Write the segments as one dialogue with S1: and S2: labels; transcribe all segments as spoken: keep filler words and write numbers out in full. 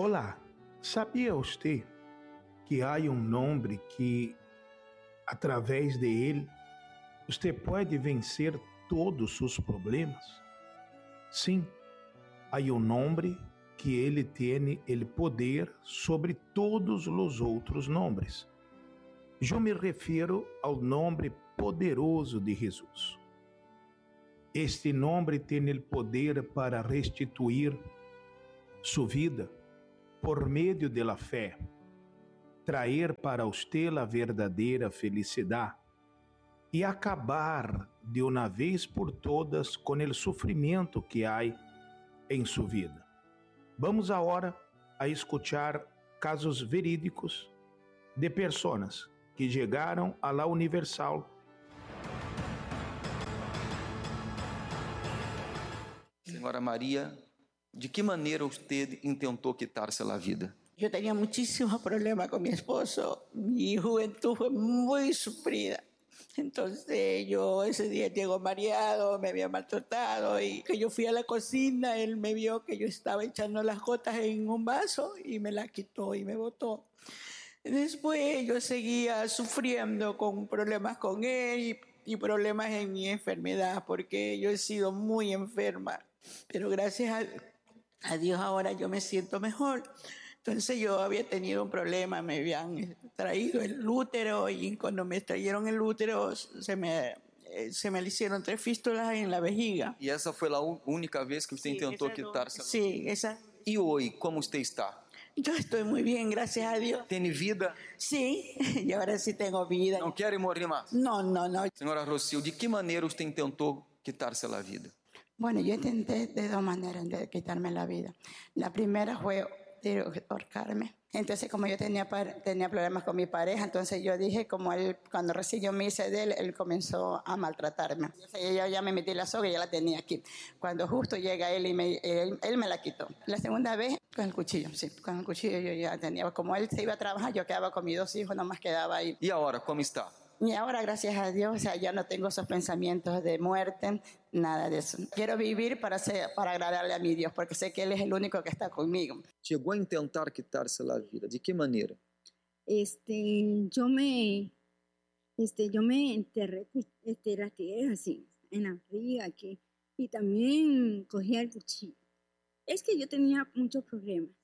S1: Olá, sabia você que há um nome que, através de ele, você pode vencer todos os problemas? Sim, há um nome que ele tem o poder sobre todos os outros nomes. Eu me refiro ao nome poderoso de Jesus. Este nome tem o poder para restituir sua vida por meio da fé, trazer para você a verdadeira felicidade e acabar de uma vez por todas com o sofrimento que há em sua vida. Vamos agora a escuchar casos verídicos de pessoas que chegaram a la Universal.
S2: Senhora Maria, de que maneira usted intentou quitarse la vida?
S3: Yo tenía muchísimos problemas con mi esposo. Mi juventud fue muy sufrida. Entonces yo ese día llegó mareado, me había maltratado y que yo fui a la cocina, él me vio que yo estaba echando las gotas en un vaso y me la quitó y me botó. Después yo seguía sufriendo con problemas con él y, y problemas en mi enfermedad porque yo he sido muy enferma. Pero gracias a, a Dios ahora yo me siento mejor. Entonces yo había tenido un problema, me habían traído el útero y cuando me trajeron el útero se me, se me hicieron tres fístulas en la vejiga.
S2: E essa foi a única vez que você
S3: Sí,
S2: intentou
S3: esa no-
S2: quitar-se?
S3: Sí, esa.
S2: E hoje, como você está?
S3: Yo estoy muy bien, gracias a Dios.
S2: Tem vida?
S3: Sí, y ahora sí tengo vida.
S2: Não quer morrer mais?
S3: No, no, no.
S2: Senhora Rocio, de que maneira você intentou quitar-se a vida?
S4: Bueno, yo intenté de dos maneras de quitarme la vida. La primera fue de ahorcarme. Entonces, como yo tenía, par- tenía problemas con mi pareja, entonces yo dije, como él, cuando recién yo me hice de él, él comenzó a maltratarme. Entonces, yo ya me metí la soga y ya la tenía aquí. Cuando justo llega él y me, él, él me la quitó. La segunda vez, con el cuchillo, sí, con el cuchillo yo ya tenía. Como él se iba a trabajar, yo quedaba con mis dos hijos, nomás quedaba ahí.
S2: E agora, como está?
S4: Y ahora, gracias a Dios, o sea, ya no tengo esos pensamientos de muerte, nada de eso. Quiero vivir para, ser, para agradarle a mi Dios, porque sé que Él es el único que está conmigo.
S2: Chegou a intentar quitar-se a vida. De que maneira?
S5: Este, yo me, este, yo me enterré, este, las tijeras así, en la barriga aquí, y también cogía el cuchillo. Es que yo tenía muchos problemas.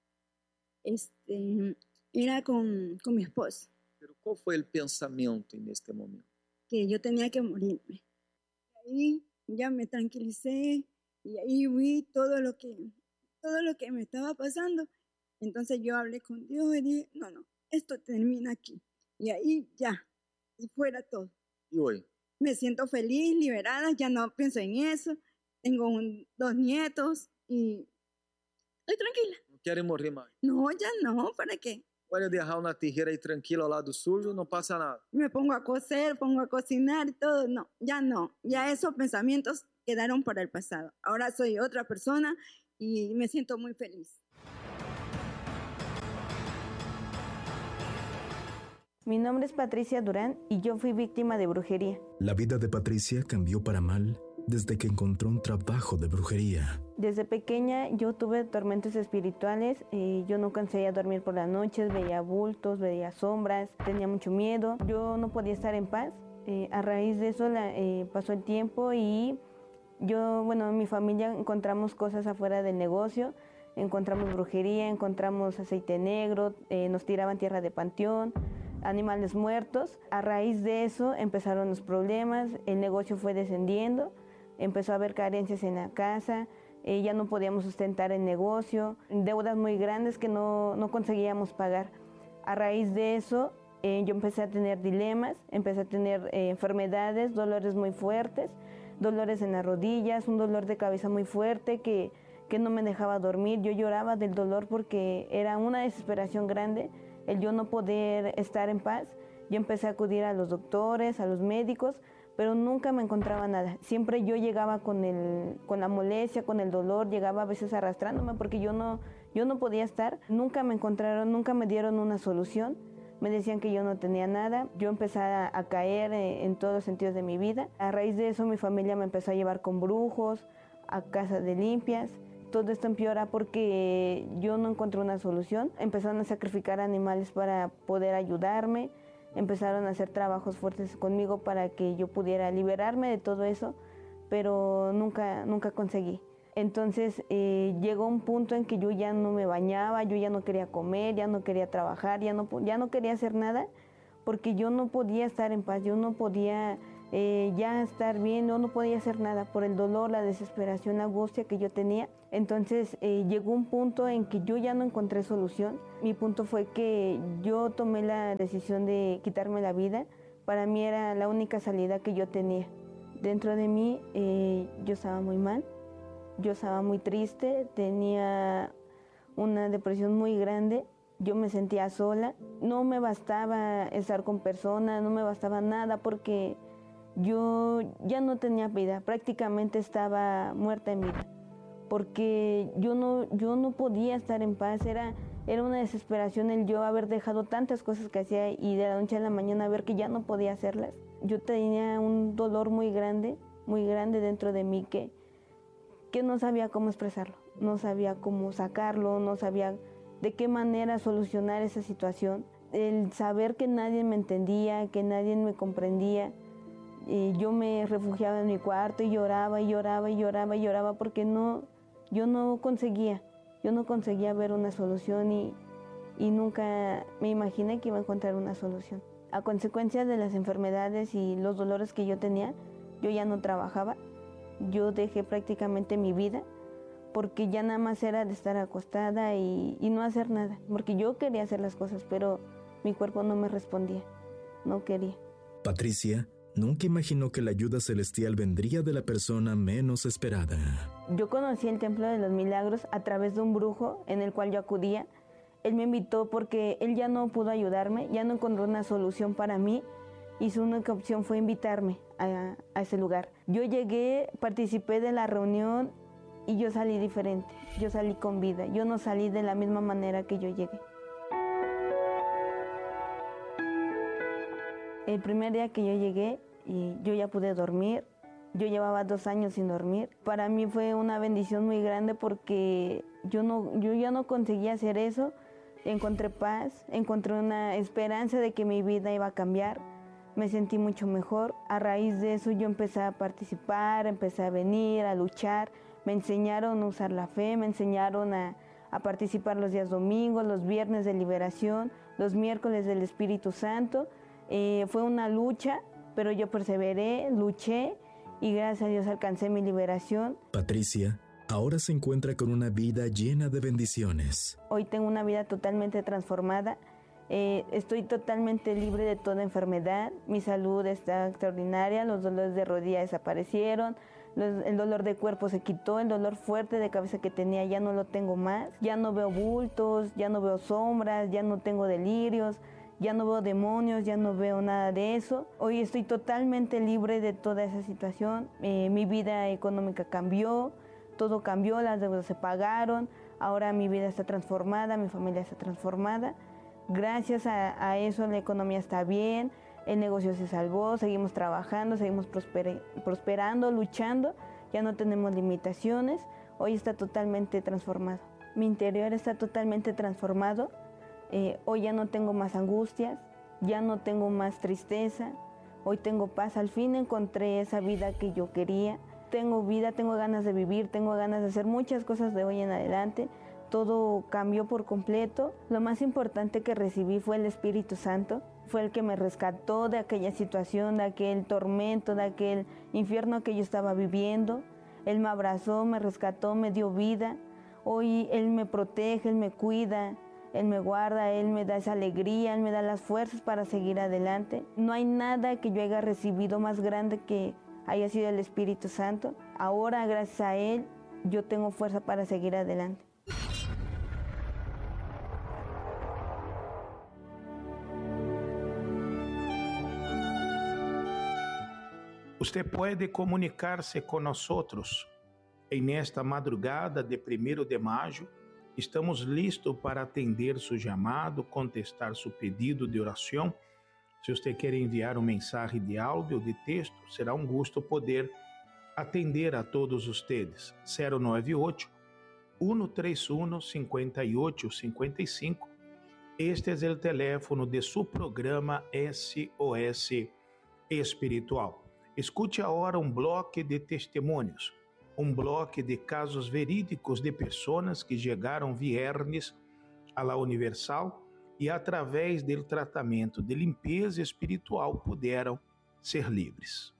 S5: Este, era con, con mi esposo,
S2: Pero qual foi o pensamento neste momento?
S5: que yo tenía que morirme. Ahí ya me tranquilicé y ahí vi todo lo que, todo lo que me estaba pasando. Entonces yo hablé con Dios y dije, no, no, esto termina aquí. Y ahí ya, fuera todo.
S2: E hoje?
S5: Me siento feliz, liberada, ya no pienso en eso. Tengo un- dos nietos y estoy tranquila.
S2: Não querem morrer mais.
S5: No, ya no, ¿para qué?
S2: Pode deixar na terreira aí tranquilo ao lado sujo, não passa nada.
S5: Me pongo a coser, pongo a cocinar y todo. No, ya no. Ya esos pensamientos quedaron para el pasado. Ahora soy otra persona y me siento muy feliz.
S6: Mi nombre es Patricia Durán y yo fui víctima de brujería.
S7: La vida de Patricia cambió para mal desde que encontró un trabajo de brujería.
S6: Desde pequeña yo tuve tormentos espirituales, eh, yo no conseguía dormir por las noches, veía bultos, veía sombras, tenía mucho miedo, yo no podía estar en paz. Eh, a raíz de eso la, eh, pasó el tiempo y yo, bueno, en mi familia encontramos cosas afuera del negocio, encontramos brujería, encontramos aceite negro, eh, nos tiraban tierra de panteón, animales muertos. A raíz de eso empezaron los problemas, el negocio fue descendiendo, empezó a haber carencias en la casa, eh, ya no podíamos sustentar el negocio, deudas muy grandes que no, no conseguíamos pagar. A raíz de eso eh, yo empecé a tener dilemas, empecé a tener eh, enfermedades, dolores muy fuertes, dolores en las rodillas, un dolor de cabeza muy fuerte que, que no me dejaba dormir. Yo lloraba del dolor porque era una desesperación grande el yo no poder estar en paz. Yo empecé a acudir a los doctores, a los médicos, pero nunca me encontraba nada. Siempre yo llegaba con, el, con la molestia, con el dolor, llegaba a veces arrastrándome porque yo no, yo no podía estar. Nunca me encontraron, nunca me dieron una solución. Me decían que yo no tenía nada. Yo empecé a, a caer en todos los sentidos de mi vida. A raíz de eso mi familia me empezó a llevar con brujos, a casas de limpias. todo esto empeora porque yo no encontré una solución. Empezaron a sacrificar animales para poder ayudarme, empezaron a hacer trabajos fuertes conmigo para que yo pudiera liberarme de todo eso, pero nunca, nunca conseguí. Entonces eh, llegó un punto en que yo ya no me bañaba, yo ya no quería comer, ya no quería trabajar, ya no, ya no quería hacer nada, porque yo no podía estar en paz, yo no podía eh, ya estar bien, yo no podía hacer nada por el dolor, la desesperación, la angustia que yo tenía. Entonces eh, llegó un punto en que yo ya no encontré solución. Mi punto fue que yo tomé la decisión de quitarme la vida. Para mí era la única salida que yo tenía. Dentro de mí eh, yo estaba muy mal. Yo estaba muy triste, tenía una depresión muy grande, yo me sentía sola, no me bastaba estar con personas, no me bastaba nada porque yo ya no tenía vida, prácticamente estaba muerta en vida, porque yo no, yo no podía estar en paz, era, era una desesperación el yo haber dejado tantas cosas que hacía y de la noche a la mañana ver que ya no podía hacerlas. Yo tenía un dolor muy grande, muy grande dentro de mí que que no sabía cómo expresarlo, no sabía cómo sacarlo, no sabía de qué manera solucionar esa situación. El saber que nadie me entendía, que nadie me comprendía, y yo me refugiaba en mi cuarto y lloraba y lloraba y lloraba y lloraba porque no, yo no conseguía, yo no conseguía ver una solución y, y nunca me imaginé que iba a encontrar una solución. A consecuencia de las enfermedades y los dolores que yo tenía, yo ya no trabajaba. Yo dejé prácticamente mi vida porque ya nada más era de estar acostada y, y no hacer nada, porque yo quería hacer las cosas, pero mi cuerpo no me respondía, no quería.
S7: Patricia nunca imaginó que la ayuda celestial vendría de la persona menos esperada.
S6: Yo conocí el Templo de los Milagros a través de un brujo en el cual yo acudía. Él me invitó porque él ya no pudo ayudarme, ya no encontró una solución para mí. Y su única opción fue invitarme a, a ese lugar. Yo llegué, participé de la reunión y yo salí diferente. Yo salí con vida. Yo no salí de la misma manera que yo llegué. El primer día que yo llegué, y yo ya pude dormir. Yo llevaba dos años sin dormir. Para mí fue una bendición muy grande porque yo, no, yo ya no conseguía hacer eso. Encontré paz, encontré una esperanza de que mi vida iba a cambiar. Me sentí mucho mejor. A raíz de eso yo empecé a participar, empecé a venir, a luchar. Me enseñaron a usar la fe, me enseñaron a, a participar los días domingos, los viernes de liberación, los miércoles del Espíritu Santo. Eh, fue una lucha, pero yo perseveré, luché y gracias a Dios alcancé mi liberación.
S7: Patricia ahora se encuentra con una vida llena de bendiciones.
S6: Hoy tengo una vida totalmente transformada. Eh, estoy totalmente libre de toda enfermedad, mi salud está extraordinaria, los dolores de rodilla desaparecieron, los, el dolor de cuerpo se quitó, el dolor fuerte de cabeza que tenía ya no lo tengo más, ya no veo bultos, ya no veo sombras, ya no tengo delirios, ya no veo demonios, ya no veo nada de eso. Hoy estoy totalmente libre de toda esa situación, eh, mi vida económica cambió, todo cambió, las deudas se pagaron, ahora mi vida está transformada, mi familia está transformada. Gracias a, a eso la economía está bien, el negocio se salvó, seguimos trabajando, seguimos prosper, prosperando, luchando, ya no tenemos limitaciones, hoy está totalmente transformado. Mi interior está totalmente transformado, eh, hoy ya no tengo más angustias, ya no tengo más tristeza, hoy tengo paz, al fin encontré esa vida que yo quería, tengo vida, tengo ganas de vivir, tengo ganas de hacer muchas cosas de hoy en adelante. Todo cambió por completo. Lo más importante que recibí fue el Espíritu Santo. Fue el que me rescató de aquella situación, de aquel tormento, de aquel infierno que yo estaba viviendo. Él me abrazó, me rescató, me dio vida. Hoy Él me protege, Él me cuida, Él me guarda, Él me da esa alegría, Él me da las fuerzas para seguir adelante. No hay nada que yo haya recibido más grande que haya sido el Espíritu Santo. Ahora, gracias a Él, yo tengo fuerza para seguir adelante.
S1: Usted puede comunicar-se com nós outros. E nesta madrugada de primeiro de maio, estamos listos para atender seu chamado, contestar seu pedido de oração. Se você quer enviar uma mensagem de áudio ou de texto, será um gosto poder atender a todos vocês. zero nove oito, uno tres uno, cinco ocho cinco cinco. Este é o teléfono de seu programa S O S Espiritual. Escute agora um bloco de testemunhos, um bloco de casos verídicos de pessoas que chegaram viernes à la Universal e, através do tratamento de limpeza espiritual, puderam ser livres.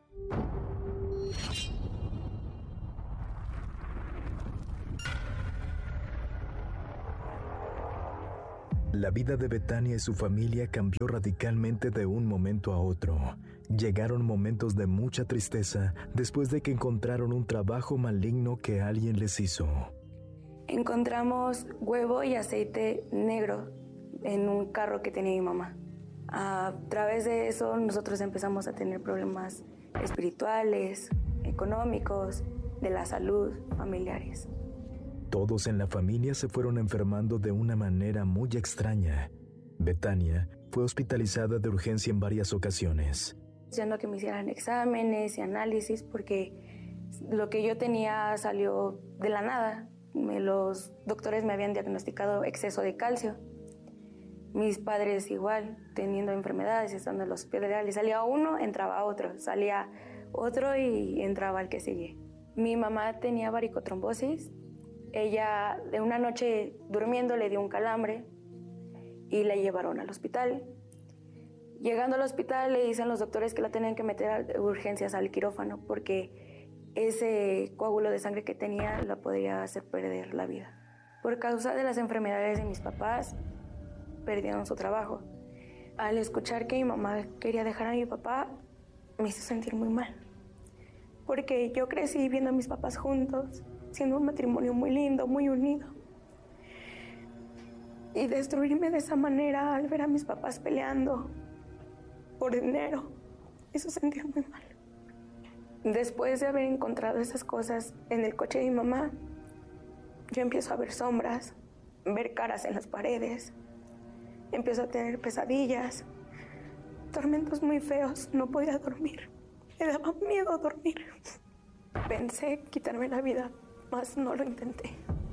S7: La vida de Betania y su familia cambió radicalmente de un momento a otro. Llegaron momentos de mucha tristeza después de que encontraron un trabajo maligno que alguien les hizo.
S8: Encontramos huevo y aceite negro en un carro que tenía mi mamá. A través de eso nosotros empezamos a tener problemas espirituales, económicos, de la salud, familiares.
S7: Todos en la familia se fueron enfermando de una manera muy extraña. Betania fue hospitalizada de urgencia en varias ocasiones.
S8: Yendo a que me hicieran exámenes y análisis porque lo que yo tenía salió de la nada. Me, los doctores me habían diagnosticado exceso de calcio. Mis padres igual, teniendo enfermedades, estando en los hospitales. Salía uno, entraba otro. Salía otro y entraba el que sigue. Mi mamá tenía varicotrombosis. Ella de una noche durmiendo le dio un calambre y la llevaron al hospital. Llegando al hospital le dicen los doctores que la tenían que meter a urgencias al quirófano porque ese coágulo de sangre que tenía la podría hacer perder la vida. Por causa de las enfermedades de mis papás, perdieron su trabajo. Al escuchar que mi mamá quería dejar a mi papá, me hizo sentir muy mal. Porque yo crecí viendo a mis papás juntos, siendo un matrimonio muy lindo, muy unido. Y destruirme de esa manera al ver a mis papás peleando por dinero, me hizo sentir muy mal. Después de haber encontrado esas cosas en el coche de mi mamá, yo empiezo a ver sombras, ver caras en las paredes, empiezo a tener pesadillas, tormentos muy feos, no podía dormir, me daba miedo dormir. Pensé quitarme la vida, mas no lo intenté.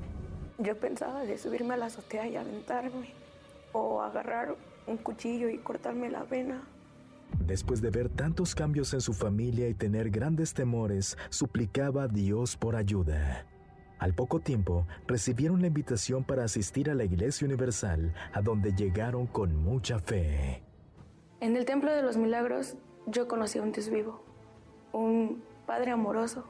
S8: Yo pensaba de subirme a la azotea y aventarme, o agarrar un cuchillo y cortarme la vena.
S7: Después de ver tantos cambios en su familia y tener grandes temores, suplicaba a Dios por ayuda. Al poco tiempo, recibieron la invitación para asistir a la Iglesia Universal, a donde llegaron con mucha fe.
S8: En el Templo de los Milagros, yo conocí a un Dios vivo, un Padre amoroso,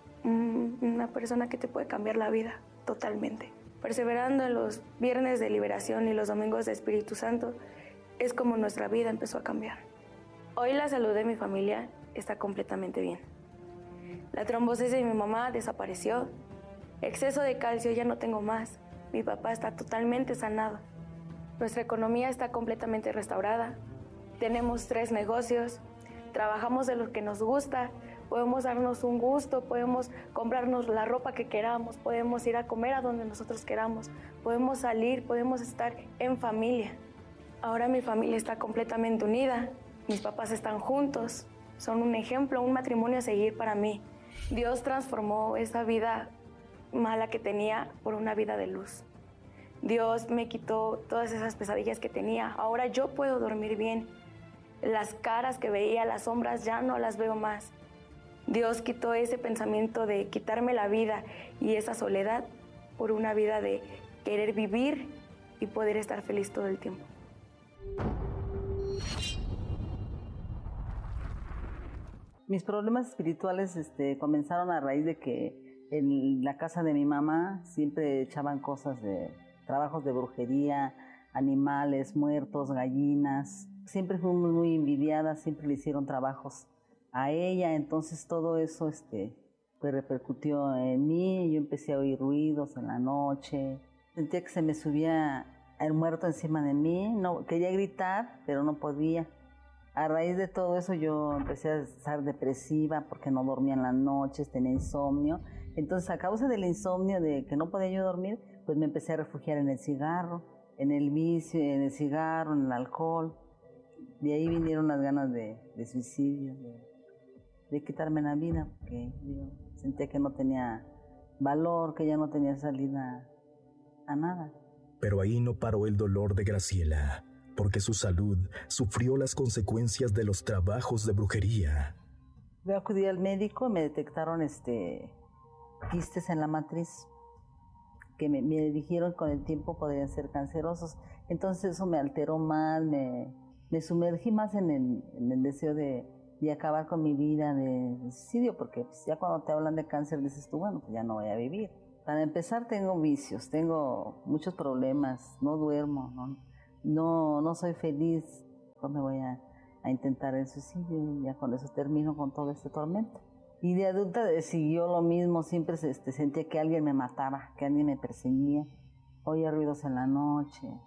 S8: una persona que te puede cambiar la vida totalmente. Perseverando en los viernes de liberación y los domingos de Espíritu Santo, es como nuestra vida empezó a cambiar. Hoy la salud de mi familia está completamente bien. La trombosis de mi mamá desapareció. Exceso de calcio ya no tengo más. Mi papá está totalmente sanado. Nuestra economía está completamente restaurada. Tenemos tres negocios. Trabajamos de lo que nos gusta. Podemos darnos un gusto, podemos comprarnos la ropa que queramos, podemos ir a comer a donde nosotros queramos, podemos salir, podemos estar en familia. Ahora mi familia está completamente unida, mis papás están juntos, son un ejemplo, un matrimonio a seguir para mí. Dios transformó esa vida mala que tenía por una vida de luz. Dios me quitó todas esas pesadillas que tenía, ahora yo puedo dormir bien. Las caras que veía, las sombras, ya no las veo más. Dios quitó ese pensamiento de quitarme la vida y esa soledad por una vida de querer vivir y poder estar feliz todo el tiempo.
S9: Mis problemas espirituales este, comenzaron a raíz de que en la casa de mi mamá siempre echaban cosas de trabajos de brujería, animales muertos, gallinas. Siempre fui muy, muy envidiada, siempre le hicieron trabajos a ella, entonces todo eso este, pues repercutió en mí. Yo empecé a oír ruidos en la noche, sentía que se me subía el muerto encima de mí, no, quería gritar, pero no podía. A raíz de todo eso yo empecé a estar depresiva porque no dormía en las noches, tenía insomnio. Entonces, a causa del insomnio, de que no podía yo dormir, pues me empecé a refugiar en el cigarro, en el vicio, en el cigarro, en el alcohol. De ahí vinieron las ganas de, de suicidio, de, de quitarme la vida, porque yo sentía que no tenía valor, que ya no tenía salida a nada.
S7: Pero ahí no paró el dolor de Graciela, porque su salud sufrió las consecuencias de los trabajos de brujería.
S9: Yo acudí al médico y me detectaron este, quistes en la matriz, que me, me dijeron con el tiempo podrían ser cancerosos. Entonces eso me alteró más, me, me sumergí más en el, en el deseo de, de acabar con mi vida, de suicidio, porque pues, ya cuando te hablan de cáncer dices tú, bueno, pues ya no voy a vivir. Para empezar tengo vicios, tengo muchos problemas, no duermo, no, no, no soy feliz, pues me voy a, a intentar el suicidio y ya con eso termino con todo este tormento. Y de adulta siguió lo mismo, siempre este, sentía que alguien me mataba, que alguien me perseguía, oía ruidos en la noche.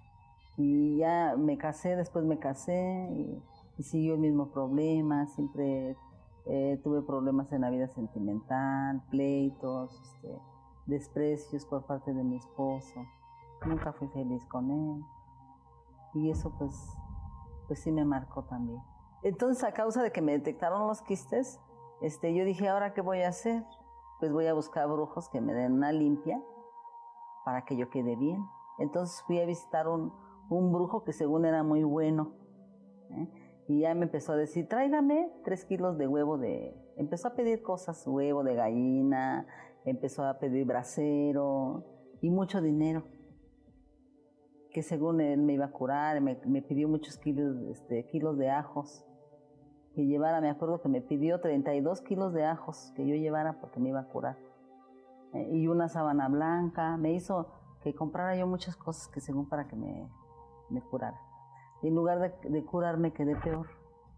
S9: Y ya me casé, después me casé y, y siguió el mismo problema, siempre eh, tuve problemas en la vida sentimental, pleitos, este, desprecios por parte de mi esposo, nunca fui feliz con él y eso pues, pues sí me marcó también. Entonces a causa de que me detectaron los quistes, este, yo dije, ¿ahora qué voy a hacer? Pues voy a buscar brujos que me den una limpia para que yo quede bien. Entonces fui a visitar un, un brujo que según era muy bueno, ¿eh? Y ya me empezó a decir, tráigame tres kilos de huevo de... Empezó a pedir cosas, huevo de gallina, empezó a pedir brasero y mucho dinero, que según él me iba a curar, me, me pidió muchos kilos, este, kilos de ajos, que llevara, me acuerdo que me pidió treinta y dos kilos de ajos que yo llevara porque me iba a curar, eh, y una sábana blanca, me hizo que comprara yo muchas cosas que según para que me, me curara. Y en lugar de, de curarme quedé peor,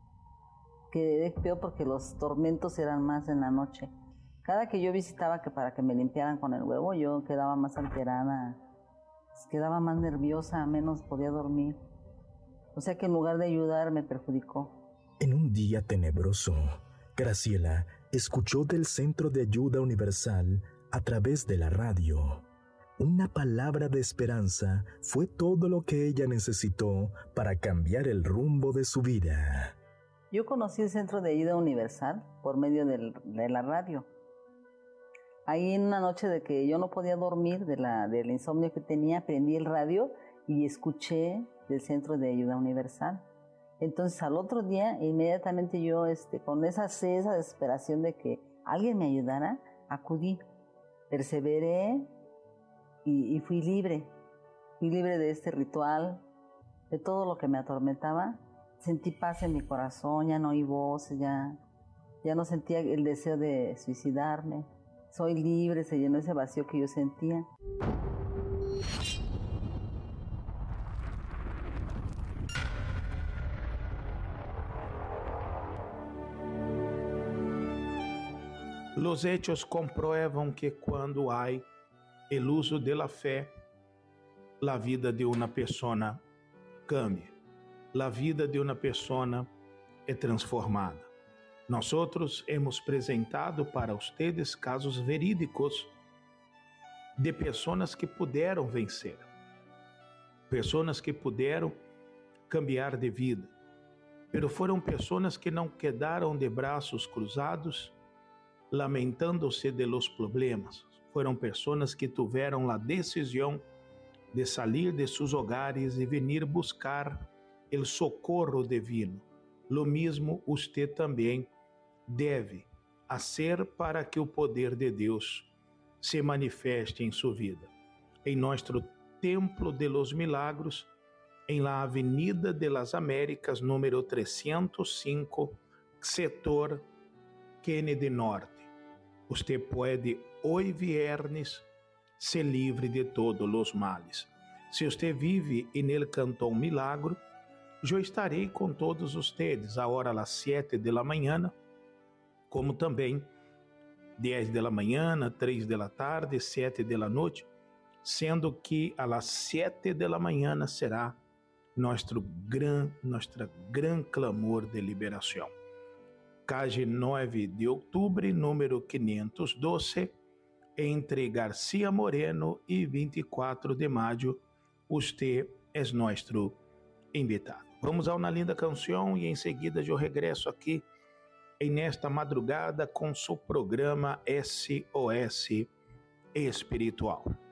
S9: quedé peor porque los tormentos eran más en la noche. Cada que yo visitaba que para que me limpiaran con el huevo, yo quedaba más alterada, quedaba más nerviosa, menos podía dormir. O sea que en lugar de ayudar me perjudicó.
S7: En un día tenebroso, Graciela escuchó del Centro de Ayuda Universal a través de la radio. Una palabra de esperanza fue todo lo que ella necesitó para cambiar el rumbo de su vida.
S9: Yo conocí el Centro de Ayuda Universal por medio del, de la radio. Ahí en una noche de que yo no podía dormir de la, del insomnio que tenía, prendí el radio y escuché del Centro de Ayuda Universal. Entonces al otro día, inmediatamente yo, este, con esa sed, esa desesperación de que alguien me ayudara, acudí, perseveré y, y fui libre. Fui libre de este ritual, de todo lo que me atormentaba. Sentí paz en mi corazón, ya no oí voces, ya, ya no sentía el deseo de suicidarme. Soy libre, se llenó ese vacío que yo sentía.
S1: Los hechos comprueban que cuando hay el uso de la fe, la vida de una persona cambia. La vida de una persona es transformada. Nosotros hemos presentado para ustedes casos verídicos de pessoas que puderam vencer, pessoas que puderam cambiar de vida, pero foram pessoas que não quedaram de braços cruzados, lamentando-se de los problemas. Foram pessoas que tiveram a decisão de sair de seus hogares e venir buscar o socorro divino. Lo mismo usted também deve fazer para que o poder de Deus se manifeste em sua vida. Em nosso Templo de los Milagros, em la Avenida de las Américas, número trezentos e cinco, setor Kennedy Norte. Você pode, hoje viernes, ser livre de todos os males. Se você vive em el Cantón Milagro, eu estarei com todos vocês a hora às sete da manhã, como também dez da manhã, três da tarde, sete da noite, sendo que às sete da manhã será nosso gran, nossa gran clamor de liberação. Calle nove de outubro, número quinhentos e doze, entre Garcia Moreno e vinte e quatro de maio, você é nosso invitado. Vamos a uma linda canção e em seguida eu regresso aqui em nesta madrugada com seu programa S O S espiritual.